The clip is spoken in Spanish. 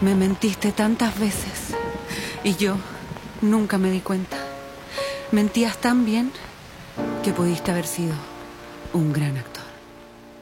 Me mentiste tantas veces y yo nunca me di cuenta. Mentías tan bien que pudiste haber sido un gran actor.